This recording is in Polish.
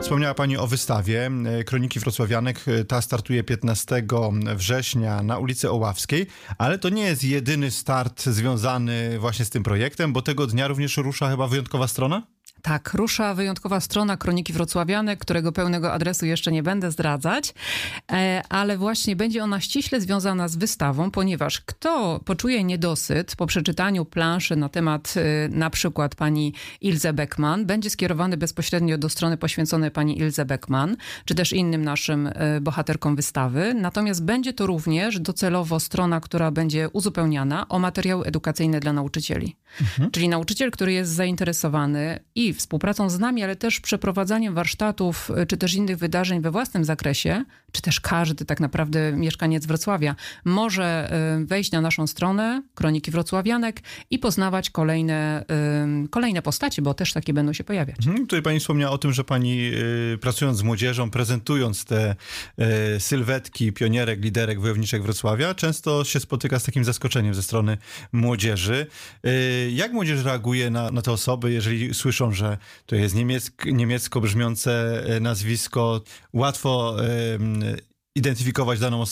Wspomniała Pani o wystawie Kroniki Wrocławianek. Ta startuje 15 września na ulicy Oławskiej, ale to nie jest jedyny start związany właśnie z tym projektem, bo tego dnia również rusza chyba wyjątkowa strona? Tak, rusza wyjątkowa strona Kroniki Wrocławianek, którego pełnego adresu jeszcze nie będę zdradzać, ale właśnie będzie ona ściśle związana z wystawą, ponieważ kto poczuje niedosyt po przeczytaniu planszy na temat na przykład pani Ilze Beckman, będzie skierowany bezpośrednio do strony poświęconej pani Ilze Beckman, czy też innym naszym bohaterkom wystawy. Natomiast będzie to również docelowo strona, która będzie uzupełniana o materiały edukacyjne dla nauczycieli. Czyli nauczyciel, który jest zainteresowany i współpracą z nami, ale też przeprowadzaniem warsztatów, czy też innych wydarzeń we własnym zakresie, czy też każdy tak naprawdę mieszkaniec Wrocławia może wejść na naszą stronę Kroniki Wrocławianek i poznawać kolejne postacie, bo też takie będą się pojawiać. Tutaj Pani wspomniała o tym, że Pani pracując z młodzieżą, prezentując te sylwetki pionierek, liderek wojowniczek Wrocławia, często się spotyka z takim zaskoczeniem ze strony młodzieży. Jak młodzież reaguje na te osoby, jeżeli słyszą, że to jest niemiecko brzmiące nazwisko, łatwo identyfikować daną osobę?